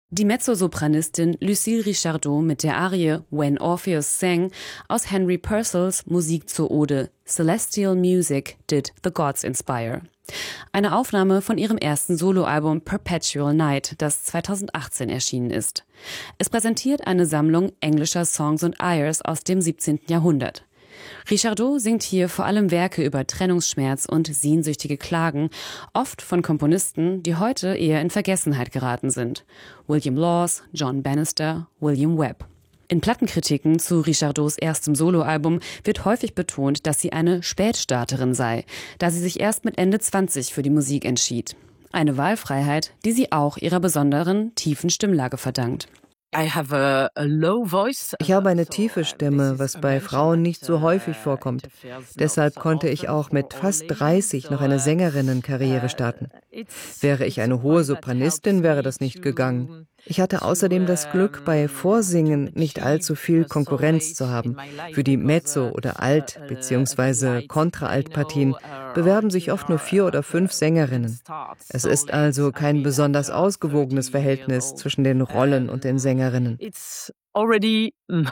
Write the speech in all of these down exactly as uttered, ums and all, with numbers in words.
Die Mezzosopranistin Lucille Richardot mit der Arie When Orpheus Sang aus Henry Purcells Musik zur Ode Celestial Music Did the Gods Inspire. Eine Aufnahme von ihrem ersten Soloalbum Perpetual Night, das zweitausendachtzehn erschienen ist. Es präsentiert eine Sammlung englischer Songs und Airs aus dem siebzehnten Jahrhundert. Richardot singt hier vor allem Werke über Trennungsschmerz und sehnsüchtige Klagen, oft von Komponisten, die heute eher in Vergessenheit geraten sind. William Laws, John Bannister, William Webb. In Plattenkritiken zu Richardots erstem Soloalbum wird häufig betont, dass sie eine Spätstarterin sei, da sie sich erst mit Ende zwanzig für die Musik entschied. Eine Wahlfreiheit, die sie auch ihrer besonderen, tiefen Stimmlage verdankt. Ich habe eine tiefe Stimme, was bei Frauen nicht so häufig vorkommt. Deshalb konnte ich auch mit fast dreißig noch eine Sängerinnenkarriere starten. Wäre ich eine hohe Sopranistin, wäre das nicht gegangen. Ich hatte außerdem das Glück, bei Vorsingen nicht allzu viel Konkurrenz zu haben. Für die Mezzo- oder Alt- bzw. Kontraalt-Partien bewerben sich oft nur vier oder fünf Sängerinnen. Es ist also kein besonders ausgewogenes Verhältnis zwischen den Rollen und den Sängerinnen. It's already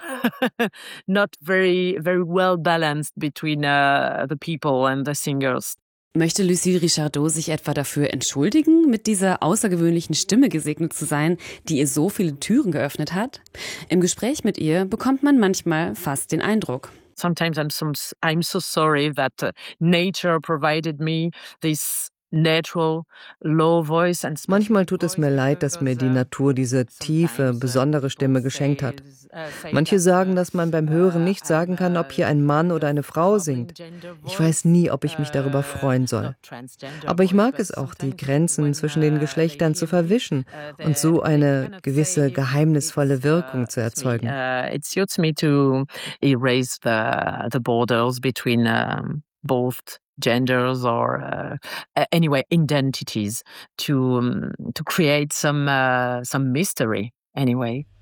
not very, very well balanced between uh, the people and the singers. Möchte Lucille Richardot sich etwa dafür entschuldigen, mit dieser außergewöhnlichen Stimme gesegnet zu sein, die ihr so viele Türen geöffnet hat? Im Gespräch mit ihr bekommt man manchmal fast den Eindruck. Sometimes I'm so, I'm so sorry that uh, nature provided me this natural, low voice and Manchmal tut es mir leid, dass mir die Natur diese tiefe, besondere Stimme geschenkt hat. Manche sagen, dass man beim Hören nicht sagen kann, ob hier ein Mann oder eine Frau singt. Ich weiß nie, ob ich mich darüber freuen soll. Aber ich mag es auch, die Grenzen zwischen den Geschlechtern zu verwischen und so eine gewisse geheimnisvolle Wirkung zu erzeugen. It suits me to erase the, the borders between um, both genders or uh, anyway identities to um, to create some uh, some mystery anyway.